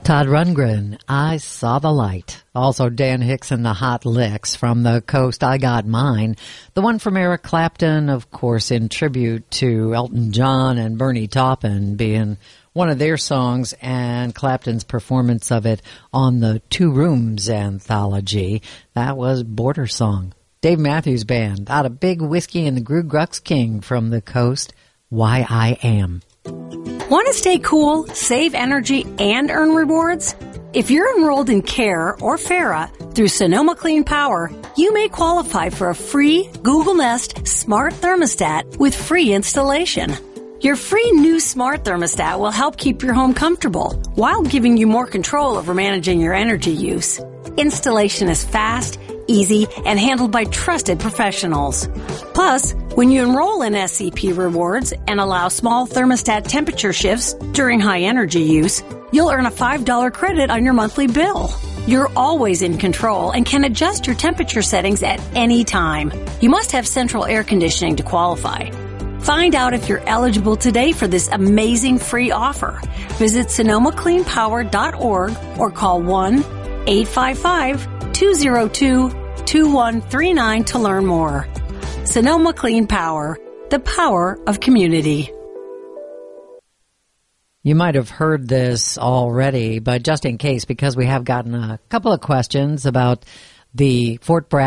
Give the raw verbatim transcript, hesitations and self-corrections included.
Todd Rundgren, I Saw the Light. Also Dan Hicks and the Hot Licks from the Coast, I Got Mine. The one from Eric Clapton, of course, in tribute to Elton John and Bernie Taupin being one of their songs, and Clapton's performance of it on the Two Rooms anthology. That was Border Song. Dave Matthews Band out of Big Whiskey and the Gru Grux King from the Coast, Why I Am. Want to stay cool, save energy, and earn rewards? If you're enrolled in CARE or FARA through Sonoma Clean Power, you may qualify for a free Google Nest smart thermostat with free installation. Your free new smart thermostat will help keep your home comfortable while giving you more control over managing your energy use. Installation is fast, easy, and handled by trusted professionals. Plus, when you enroll in S C P Rewards and allow small thermostat temperature shifts during high energy use, you'll earn a five dollars credit on your monthly bill. You're always in control and can adjust your temperature settings at any time. You must have central air conditioning to qualify. Find out if you're eligible today for this amazing free offer. Visit sonoma clean power dot org or call one eight five five two zero two two one three nine to learn more. Sonoma Clean Power, the power of community. You might have heard this already, but just in case, because we have gotten a couple of questions about the Fort Bragg